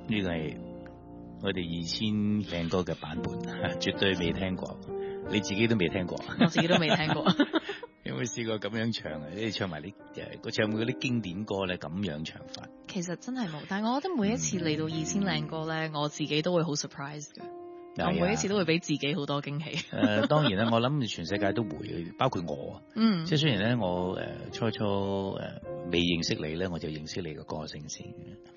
呢個係我哋2000靚歌嘅版本，絕對未聽過，你自己都未聽過。 我自己都未聽過。 有冇試過咁樣唱啊？你唱埋啲唱嗰啲經典歌咧，咁樣唱法？ 其實真係冇，但係我覺得每一次嚟到2000靚歌咧，我自己都會好 surprise 嘅。我每一次都會俾自己好多驚喜。 當然啦，我諗全世界都會，包括我。即係雖然咧，我初未認識你咧，我就認識你個歌聲先。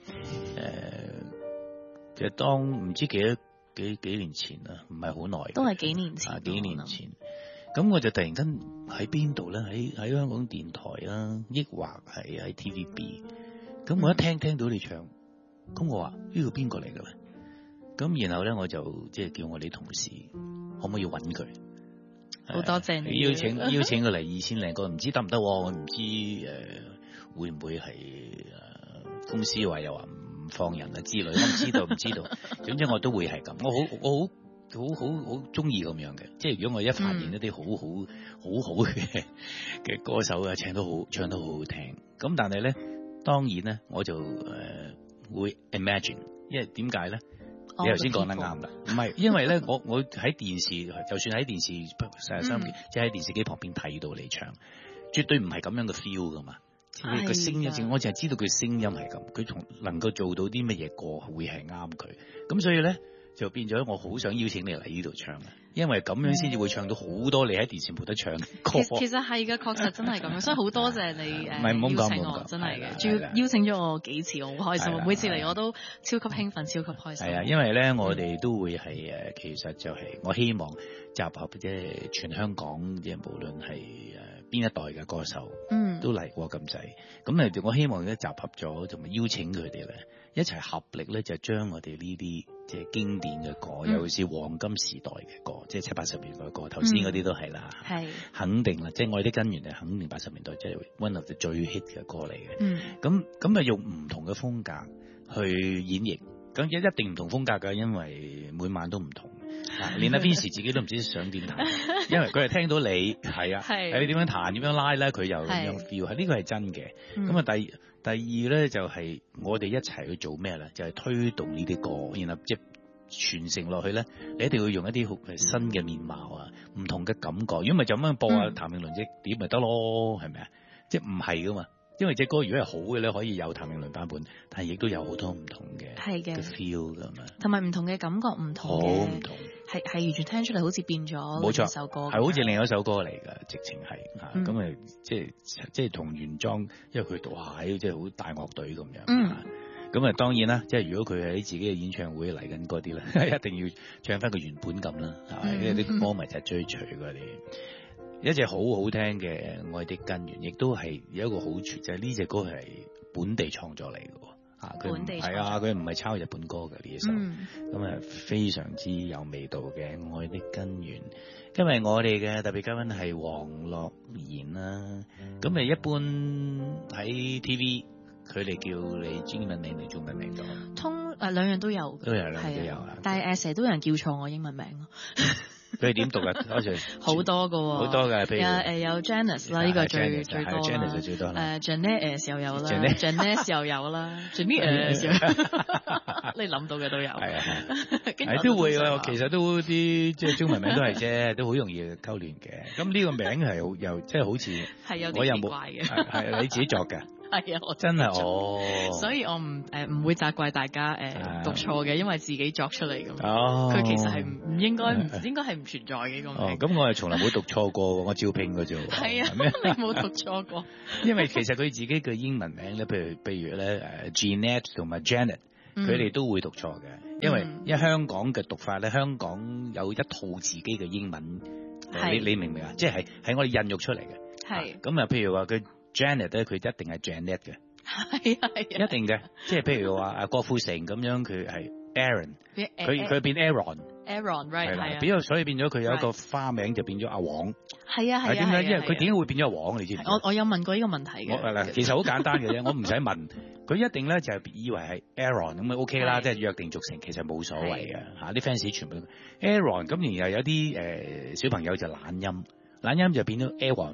其實當唔知幾年前啦，唔係好耐。 都係幾年前。 幾年前。咁我就突然間喺邊度咧？喺香港電台啦，抑或係喺 TVB。咁我一聽到你唱，咁我話呢個邊個嚟嘅咧？咁然後咧，我就即係叫我哋同事可唔可以揾佢？ 好多謝你邀請佢嚟2000靚歌，唔知得唔得？我唔知會唔會係公司話又話唔放人啊之類，我唔知道。總之我都會係咁，我好中意咁樣嘅。即係如果我一發現一啲好嘅歌手啊，唱得好好聽。咁但係咧，當然咧，我就會 imagine，因為點解咧？你頭先講得啱啦，唔係因為咧，我喺電視，就算喺電視收音機，即係喺電視機旁邊睇到你唱，絕對唔係咁樣嘅 feel 噶嘛。個聲音，我淨係知道佢聲音係咁，佢能夠做到啲乜嘢歌會係啱佢，咁所以咧就變咗我好想邀請你嚟呢度唱，因為咁樣先至會唱到好多你喺電視冇得唱嘅歌。 其實係嘅，確實真係咁樣，所以好多謝你邀請我，真係嘅，仲要邀請咗我幾次，我好開心，每次嚟我都超級興奮，超級開心。 係啊，因為咧我哋都會係其實就係我希望集合即係全香港即係無論係邊一代嘅歌手，都嚟過咁滯，咁我希望咧集合咗，同埋邀請佢哋咧一齊合力咧，就將我哋呢啲即係經典嘅歌，尤其是黃金時代嘅歌，即係70、80年代嘅歌，頭先嗰啲都係啦，肯定啦，即係我哋啲根源係肯定80年代，即係 one of the 最 hit 嘅歌嚟嘅。咁用唔同嘅風格去演繹，咁一定唔同風格㗎，因為每晚都唔同。連阿 Vincy 自己都唔知想點彈，因為佢係聽到你係啊，你點樣彈點樣拉咧，佢又咁樣 feel，呢個係真嘅。咁啊，第二咧就係我哋一齊去做咩咧？就係推動呢啲歌，然後即係傳承落去咧，你一定要用一啲好新嘅面貌啊，唔同嘅感覺。如果唔係就咁樣播譚詠麟隻碟咪得咯，係咪啊？即係唔係噶嘛？因為隻歌如果係好嘅咧，可以有譚詠麟版本，但係亦都有好多唔同嘅 feel 噶嘛， 同埋唔同嘅感覺，唔同嘅， 好唔同， 係完全聽出嚟好似變咗冇錯， 首歌， 係好似另一首歌嚟㗎，直情係咁啊，即係同原裝，因為佢讀下即係好大樂隊咁樣，咁啊當然啦，即係如果佢喺自己嘅演唱會嚟緊嗰啲咧，一定要唱翻個原本咁啦，因為啲歌迷就係追隨嗰啲。一隻好好聽嘅《愛的根源》，亦都係有一個好處，就係呢隻歌係本地創作嚟嘅， 本地係啊，佢唔係抄日本歌嘅呢一首，咁啊非常之有味道嘅《愛的根源》。今日我哋嘅特別嘉賓係黃樂妍啦，咁啊一般喺 TV 佢哋叫你英文名定中文名多？ 兩樣都有， 都有啊， 但係成日都有人叫錯我英文名咯。 佢哋點讀啊？ 好多㗎， 好多嘅，譬如有 Janice 啦，呢個最多啦。 Janice 就最多啦。 Janice 又有啦 ，Janice 又有啦 ，Janice 你諗到嘅都有。 係都會啊，其實都啲即係中文名都係啫，都好容易溝亂嘅。咁呢個名係又即係好似係有啲奇怪嘅， 係你自己作嘅。 係啊，我真係所以我唔會責怪大家讀錯嘅，因為自己作出嚟咁。佢其實係唔應該係唔存在嘅咁。 咁我係從來冇讀錯過，我照拼嘅啫。 係啊，你冇讀錯過。 因為其實佢自己嘅英文名咧，譬如咧Jeanette 同埋 Janet，佢哋都會讀錯嘅，因為香港嘅讀法咧，香港有一套自己嘅英文，你明唔明啊？即係我哋孕育出嚟嘅。係咁啊，譬如話佢。Janet 咧，佢一定係 Janet 嘅，係啊，一定嘅。即係譬如話郭富城咁樣，佢係 Aaron，佢變 Aaron， right 係啊， 變咗所以變咗佢有一個花名就變咗阿黃。 係啊係啊， 點解？因為佢點解會變咗阿黃？你知唔知？ 我有問過呢個問題嘅。 其實好簡單嘅啫，我唔使問，佢一定咧就係以為係 Aaron 咁啊 OK 啦，即係約定俗成，其實冇所謂嘅嚇。啲 fans 全部 Aaron，咁然後有啲小朋友就懶音就變咗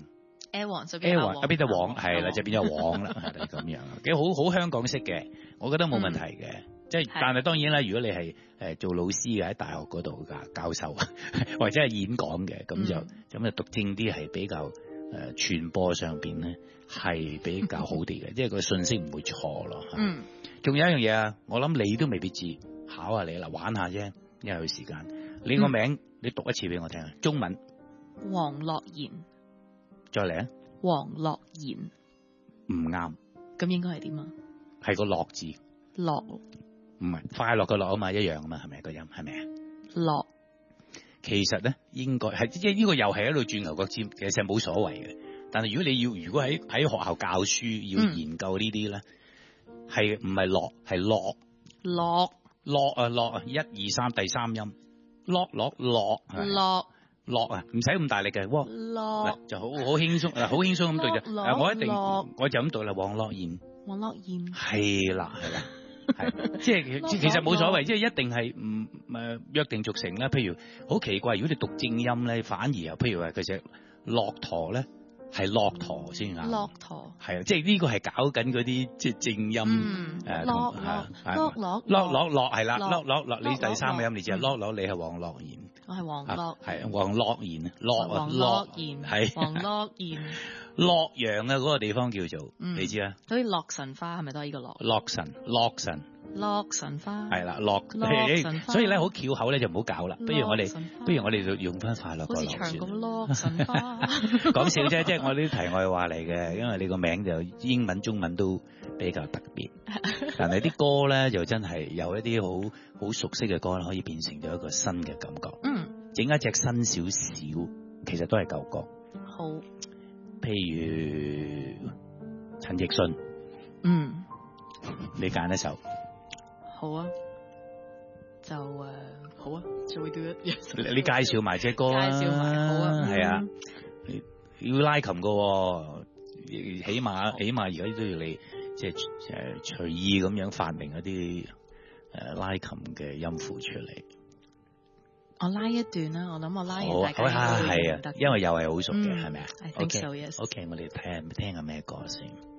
Aaron 就變咗黃，係啦，就變咗黃啦，係咁樣，幾好香港式嘅，我覺得冇問題嘅。 即係但係當然啦，如果你係做老師嘅喺大學嗰度㗎教授或者係演講嘅，咁就讀正啲係比較傳播上邊咧係比較好啲嘅，即係個信息唔會錯咯。仲有一樣嘢啊，我諗你都未必知，考下你啦，玩下啫，因為有時間。你個名你讀一次俾我聽啊，中文。 黃樂妍。 再嚟啊。 黃樂妍。 唔啱。 咁應該係點啊？ 係個樂字。 樂。 唔係快樂嘅樂啊嘛，一樣啊嘛，係咪個音？係咪啊？ 樂。 其實咧，應該係即係呢個又係喺度轉牛角尖，其實冇所謂嘅。但係如果喺學校教書要研究呢啲咧，係唔係樂係樂樂啊，一二三第三音樂啊，唔使咁大力嘅，樂就好輕鬆好輕鬆咁讀啫。我一定我就咁讀啦，黃樂妍係啦。係，即係其實冇所謂，即係一定係唔約定俗成啦。譬如好奇怪，如果你讀正音咧，反而又譬如話佢隻駱駝咧係駱駝先啱。駱駝係啊，即係呢個係搞緊嗰啲即係正音樂係啦，樂你第三個音你知啊，樂你係黃樂妍， 我係黃樂係黃樂妍， 黃樂妍係黃樂妍。 洛陽啊，嗰個地方叫做，你知啊？ 好似洛神花係咪都係呢個洛？洛神花係啦，所以咧好翹口咧就唔好搞啦。不如我哋就用翻快樂個樂算。好似長咁洛神花。講笑啫，即係我呢啲題外話嚟嘅，因為你個名就英文、中文都比較特別，但係啲歌咧就真係有一啲好熟悉嘅歌可以變成咗一個新嘅感覺。整一隻新少少，其實都係舊歌。 好。 譬如陳奕迅，你揀一首， 好啊，就好啊，就會 do it。 你介紹埋隻歌啊， 介紹埋好啊， 係啊，要拉琴噶，起碼而家都要你即係隨意咁樣發明一啲拉琴嘅音符出嚟。 我拉一段啦，我諗我拉完大家係啊，因為又係好熟嘅，係咪啊？ I think so, yes. OK，我哋聽下咩歌先。